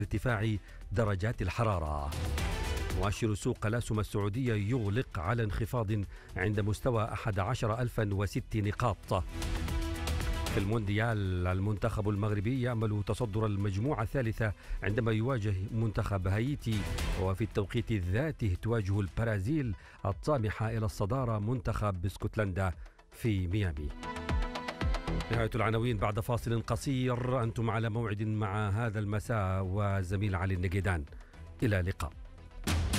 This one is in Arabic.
ارتفاع درجات الحرارة. مؤشر سوق الأسهم السعودية يغلق على انخفاض عند مستوى 11,006 نقاط. في المونديال المنتخب المغربي يأمل تصدر المجموعة الثالثة عندما يواجه منتخب هايتي، وفي التوقيت ذاته تواجه البرازيل الطامحة إلى الصدارة منتخب اسكتلندا في ميامي. نهاية العناوين بعد فاصل قصير. أنتم على موعد مع هذا المساء وزميل علي النقيدان. إلى اللقاء.